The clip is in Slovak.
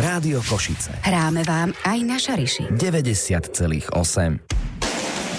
Rádio Košice. Hráme vám aj na Šariši. 90,8.